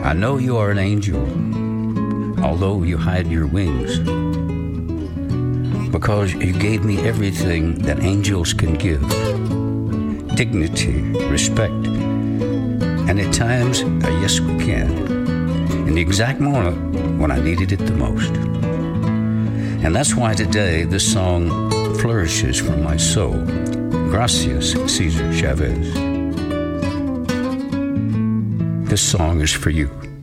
I know you are an angel, although you hide your wings, because you gave me everything that angels can give: dignity, respect, and at times a yes we can, in the exact moment when I needed it the most. And that's why today this song flourishes from my soul. Gracias, Cesar Chavez. This song is for you.